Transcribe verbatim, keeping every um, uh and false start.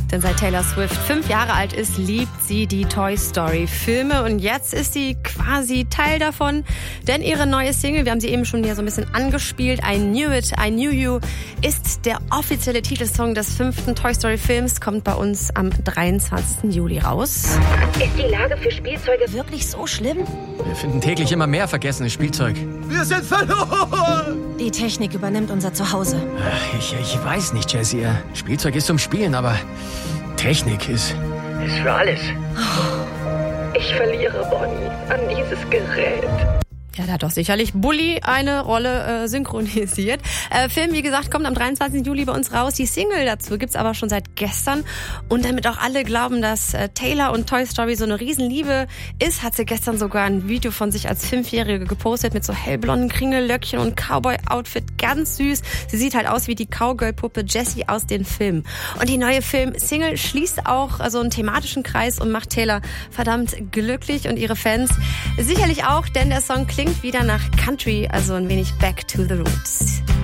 Denn seit Taylor Swift fünf Jahre alt ist, liebt sie die Toy Story Filme. Und jetzt ist sie quasi Teil davon. Denn ihre neue Single, wir haben sie eben schon hier so ein bisschen angespielt, I Knew It, I Knew You, ist der offizielle Titelsong des fünften Toy Story Films, kommt bei uns am dreiundzwanzigsten Juli raus. Ist die Lage für Spielzeuge wirklich so schlimm? Wir finden täglich immer mehr vergessenes Spielzeug. Wir sind verloren! Die Technik übernimmt unser Zuhause. Ich, ich weiß nicht, Jessie. Spielzeug ist zum Spielen, aber Technik ist... Ist für alles. Ich verliere Bonnie an dieses Gerät. Ja, da hat doch sicherlich Bully eine Rolle äh, synchronisiert. Äh, Film, wie gesagt, kommt am dreiundzwanzigsten Juli bei uns raus. Die Single dazu gibt's aber schon seit gestern. Und damit auch alle glauben, dass äh, Taylor und Toy Story so eine Riesenliebe ist, hat sie gestern sogar ein Video von sich als Fünfjährige gepostet mit so hellblonden Kringellöckchen und Cowboy-Outfit. Ganz süß. Sie sieht halt aus wie die Cowgirl-Puppe Jessie aus den Filmen. Und die neue Film-Single schließt auch so also einen thematischen Kreis und macht Taylor verdammt glücklich und ihre Fans sicherlich auch, denn der Song klingt wieder nach Country, also ein wenig Back to the Roots.